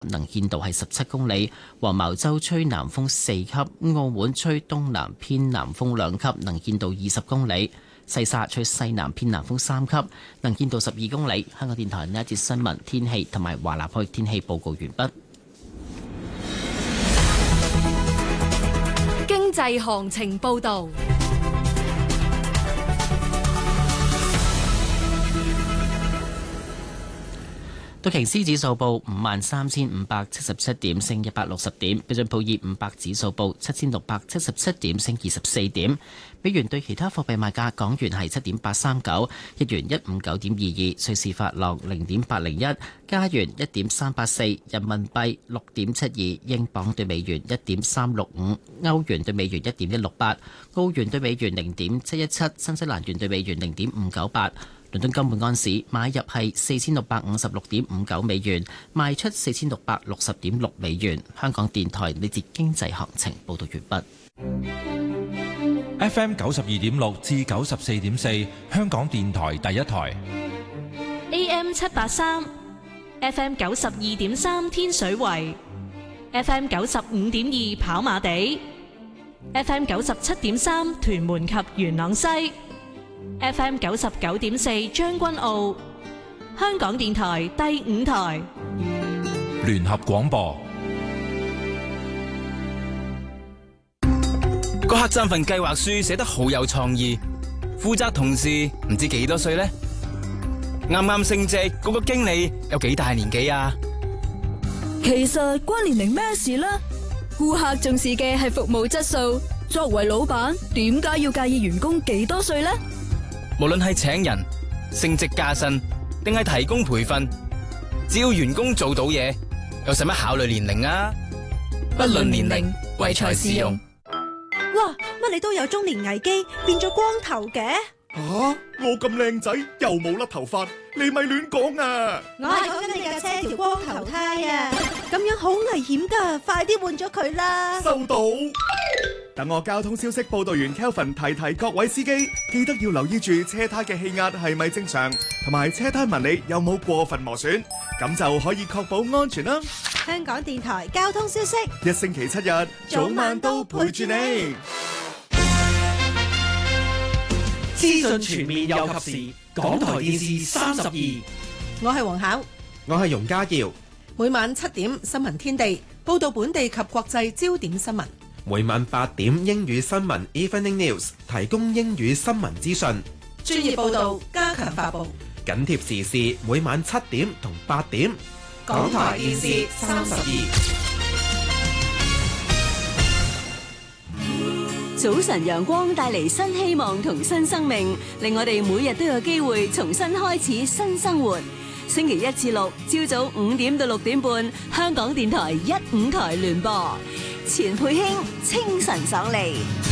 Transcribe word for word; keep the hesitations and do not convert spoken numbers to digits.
能見度係十七公里。黃茅洲吹南風四級，澳門吹東南偏南風兩級，能見度二十公里。西沙吹西南偏南風三級，能見度十二公里。香港電台呢一節新聞、天氣同埋華南區天氣報告完畢。 經濟行情報導。 道瓊斯指數報五萬三千五百七十七點，升一百六十點。標準普爾五百指數報七千六百七十七點，升二十四點。美元對其他貨幣賣價：港元係七點八三九，日元一五九點二二，瑞士法郎零點八零一，加元一點三八四，人民幣六點七二，英鎊對美元一點三六五，歐元對美元一點一六八，澳元對美元零點七一七，新西蘭元對美元零點五九八。倫敦金每安士買入係四千六百五十六點五九美元，賣出四千六百六十點六美元。香港電台呢節經濟行情報道完畢。 F M 九十二點六至九十四點四，香港電台第一台。 A M 七八三，F M 九十二點三天水圍，F M 九十五點二跑馬地，F M 九十七點三屯門及元朗西。F M 九十九點四將軍澳，香港電台第五台聯合廣播。 個客棧份計劃書寫得好有創意，負責同事唔知幾多歲呢？啱啱升職嗰個經理有幾大年紀啊？ 其實關年齡咩事呢？顧客重視嘅係服務質素，作為老闆點解要介意員工幾多歲呢？ 無論係請人、升職加薪，定係提供培訓，只要員工做到嘢，又使乜考慮年齡啊？不論年齡，唯才是用。 哇！乜你都有中年危機，變咗光頭嘅？ 吓！我咁靚仔又冇甩頭髮，你咪亂講啊！ 我係講緊你架車條光頭胎啊！咁樣好危險噶，快啲換咗佢啦！ 收到。等我交通消息報道員 Kelvin 提提各位司機，記得要留意住車胎嘅氣壓係咪正常，同埋車胎紋理有冇過分磨損，咁就可以確保安全啦。 香港電台交通消息， 一星期七日早晚都陪住你。 資訊全面又及時，港台電視三十二。 我係黃巧， 我係容家耀。 每晚七點新聞天地報道本地及國際焦點新聞。 每晚八點英語新聞 Evening News 提供英語新聞資訊， 專業報道加強發布， 緊貼時事。每晚七點同八點， 港台電視三十二。 早晨陽光帶嚟新希望同新生命，令我哋每日都有機會重新開始新生活。星期一至六朝早五點到六點半，香港電台一五台聯播。錢佩卿清晨爽利。